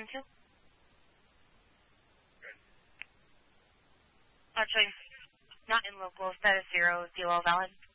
2. Actually, not in local. Status 0. DLL valid.